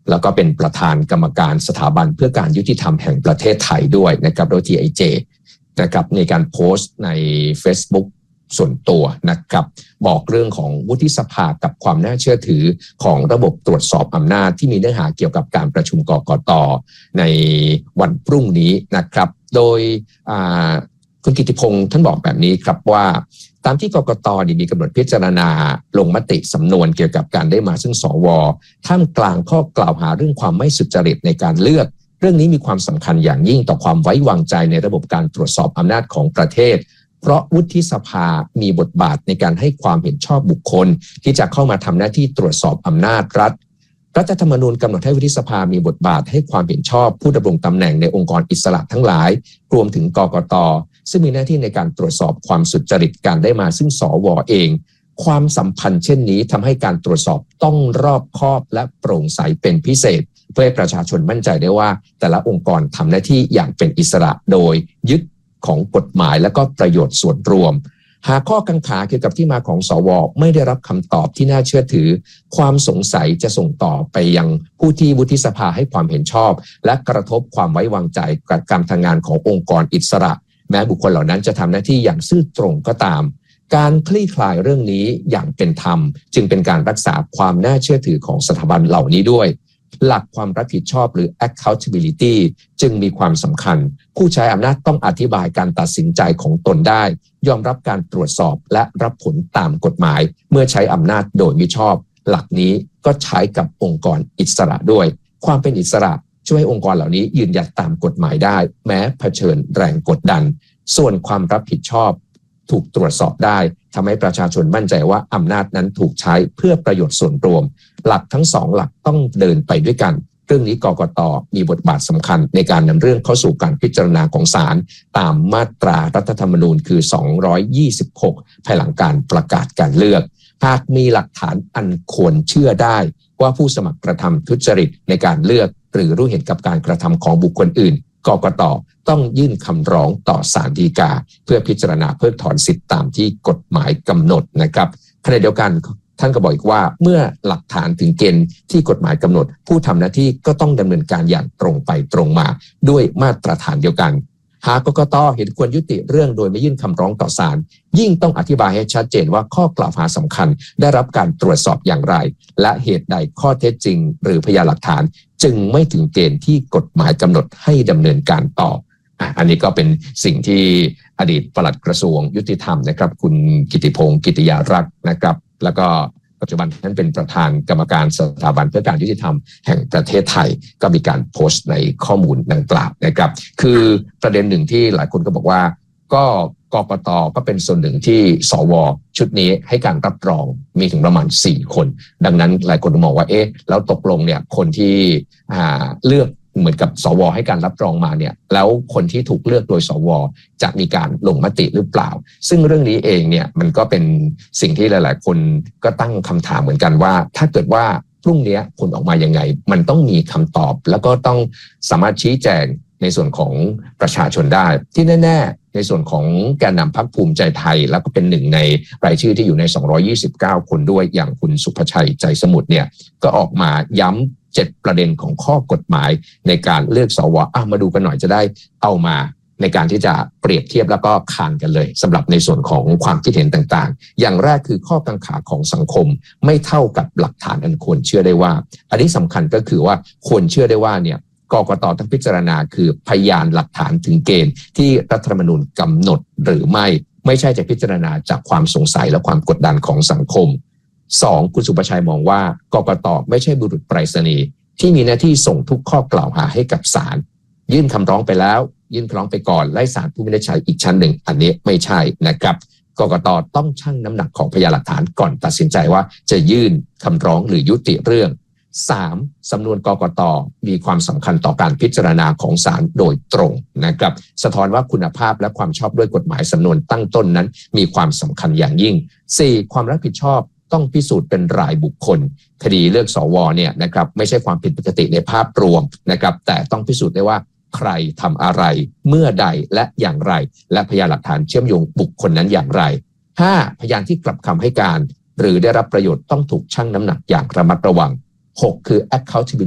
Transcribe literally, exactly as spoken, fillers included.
แล้วก็เป็นประธานกรรมการสถาบันเพื่อการยุติธรรมแห่งประเทศไทยด้วยนะครับโดย ที ไอ เจ นะครับในการโพสต์ใน Facebook ส่วนตัวนะครับบอกเรื่องของวุฒิสภากับความน่าเชื่อถือของระบบตรวจสอบอำนาจที่มีเนื้อหาเกี่ยวกับการประชุมกกต.ในวันพรุ่งนี้นะครับโดยคุณกิติพงษ์ท่านบอกแบบนี้ครับว่าตามที่กกต.มีกำหนดพิจารณาลงมติสำนวนเกี่ยวกับการได้มาซึ่งสว.ท่ามกลางข้อกล่าวหาเรื่องความไม่สุจริตในการเลือกเรื่องนี้มีความสำคัญอย่างยิ่งต่อความไว้วางใจในระบบการตรวจสอบอำนาจของประเทศเพราะวุฒิสภามีบทบาทในการให้ความเห็นชอบบุคคลที่จะเข้ามาทำหน้าที่ตรวจสอบอำนาจรัฐรัฐธรรมนูญกำหนดให้วุฒิสภามีบทบาทให้ความเห็นชอบผู้ดำรงตำแหน่งในองค์กรอิสระทั้งหลายรวมถึงกกต.ซึ่งมีหน้าที่ในการตรวจสอบความสุจริตการได้มาซึ่งสว.เองความสัมพันธ์เช่นนี้ทำให้การตรวจสอบต้องรอบคอบและโปร่งใสเป็นพิเศษเพื่อให้ประชาชนมั่นใจได้ว่าแต่ละองค์กรทำหน้าที่อย่างเป็นอิสระโดยยึดของกฎหมายและก็ประโยชน์ส่วนรวมหากข้อกังขาเกี่ยวกับที่มาของสว.ไม่ได้รับคำตอบที่น่าเชื่อถือความสงสัยจะส่งต่อไปยังผู้ที่วุฒิสภาให้ความเห็นชอบและกระทบความไว้วางใจกับการทำงานขององค์กรอิสระแม้บุคคลเหล่านั้นจะทำหน้าที่อย่างซื่อตรงก็ตามการคลี่คลายเรื่องนี้อย่างเป็นธรรมจึงเป็นการรักษาความน่าเชื่อถือของสถาบันเหล่านี้ด้วยหลักความรับผิดชอบหรือ accountability จึงมีความสำคัญผู้ใช้อำนาจต้องอธิบายการตัดสินใจของตนได้ยอมรับการตรวจสอบและรับผลตามกฎหมายเมื่อใช้อำนาจโดยมิชอบหลักนี้ก็ใช้กับองค์กรอิสระด้วยความเป็นอิสระช่วยให้องค์กรเหล่านี้ยืนหยัดตามกฎหมายได้แม้เผชิญแรงกดดันส่วนความรับผิดชอบถูกตรวจสอบได้ทำให้ประชาชนมั่นใจว่าอำนาจนั้นถูกใช้เพื่อประโยชน์ส่วนรวมหลักทั้งสองหลักต้องเดินไปด้วยกันเรื่องนี้กกต.มีบทบาทสำคัญในการนำเรื่องเข้าสู่การพิจารณาของศาลตามมาตรารัฐธรรมนูญคือสองร้อยยี่สิบหกภายหลังการประกาศการเลือกหากมีหลักฐานอันควรเชื่อได้ว่าผู้สมัครกระทำทุจริตในการเลือกหรือรู้เห็นกับการกระทำของบุคคลอื่นกกต.ต้องยื่นคำร้องต่อศาลฎีกาเพื่อพิจารณาเพิกถอนสิทธิตามที่กฎหมายกำหนดนะครับขณะเดียวกันท่านก็บอกอีกว่าเมื่อหลักฐานถึงเกณฑ์ที่กฎหมายกำหนดผู้ทำหน้าที่ก็ต้องดำเนินการอย่างตรงไปตรงมาด้วยมาตรฐานเดียวกันหากกกต.เห็นควรยุติเรื่องโดยไม่ยื่นคำร้องต่อศาลยิ่งต้องอธิบายให้ชัดเจนว่าข้อกล่าวหาสำคัญได้รับการตรวจสอบอย่างไรและเหตุใดข้อเท็จจริงหรือพยานหลักฐานจึงไม่ถึงเกณฑ์ที่กฎหมายกำหนดให้ดำเนินการต่ออันนี้ก็เป็นสิ่งที่อดีตปลัดกระทรวงยุติธรรมนะครับคุณกิติพงษ์กิติยารักษ์นะครับแล้วก็ปัจจุบันนั้นเป็นประธานกรรมการสถาบันเพื่อการยุติธรรมแห่งประเทศไทยก็มีการโพสต์ในข้อมูลดังกล่าวนะครับคือประเด็นหนึ่งที่หลายคนก็บอกว่าก็กกต.ก็เป็นส่วนหนึ่งที่สว.ชุดนี้ให้การรับรองมีถึงประมาณสี่คนดังนั้นหลายคนมองว่าเอ๊ะแล้วตกลงเนี่ยคนที่อ่าเลือกเหมือนกับสว.ให้การรับรองมาเนี่ยแล้วคนที่ถูกเลือกโดยสว.จะมีการลงมติหรือเปล่าซึ่งเรื่องนี้เองเนี่ยมันก็เป็นสิ่งที่หลายๆคนก็ตั้งคำถามเหมือนกันว่าถ้าเกิดว่าพรุ่งนี้ผลออกมายังไงมันต้องมีคำตอบแล้วก็ต้องสามารถชี้แจงในส่วนของประชาชนได้ที่แน่ๆในส่วนของแกนนำพรรคภูมิใจไทยแล้วก็เป็นหนึ่งในรายชื่อที่อยู่ในสองร้อยยี่สิบเก้าคนด้วยอย่างคุณสุภชัยใจสมุทรเนี่ยก็ออกมาย้ำเจ็ดประเด็นของข้อกฎหมายในการเลือกสว.อ่ะมาดูกันหน่อยจะได้เอามาในการที่จะเปรียบเทียบแล้วก็คานกันเลยสำหรับในส่วนของความคิดเห็นต่างๆอย่างแรกคือข้อกังขาของสังคมไม่เท่ากับหลักฐานอันควรเชื่อได้ว่าอันนี้สำคัญก็คือว่าควรเชื่อได้ว่าเนี่ยกกต.ต้องพิจารณาคือพยานหลักฐานถึงเกณฑ์ที่รัฐธรรมนูญกำหนดหรือไม่ไม่ใช่จะพิจารณาจากความสงสัยและความกดดันของสังคมสองคุณสุภชัยมองว่ากกต.ไม่ใช่บุรุษไปรษณีย์ที่มีหน้าที่ส่งทุกข้อกล่าวหาให้กับศาลยื่นคำร้องไปแล้วยื่นคำร้องไปก่อนไล่ศาลผู้วินิจฉัยอีกชั้นหนึ่งอันนี้ไม่ใช่นะครับกกต.ต้องชั่งน้ำหนักของพยานหลักฐานก่อนตัดสินใจว่าจะยื่นคำร้องหรือยุติเรื่องสามสำนวนกกต.มีความสำคัญต่อการพิจารณาของศาลโดยตรงนะครับสะท้อนว่าคุณภาพและความชอบด้วยกฎหมายสำนวนตั้งต้นนั้นมีความสำคัญอย่างยิ่งสี่ความรับผิดชอบต้องพิสูจน์เป็นรายบุคคลคดีเลือกสว.เนี่ยนะครับไม่ใช่ความผิดปกติในภาพรวมนะครับแต่ต้องพิสูจน์ได้ว่าใครทำอะไรเมื่อใดและอย่างไรและพยานหลักฐานเชื่อมโยงบุคคลนั้นอย่างไรห้าพยานที่กลับคำให้การหรือได้รับประโยชน์ต้องถูกชั่งน้ำหนักอย่างระมัดระวังหกคือ accountability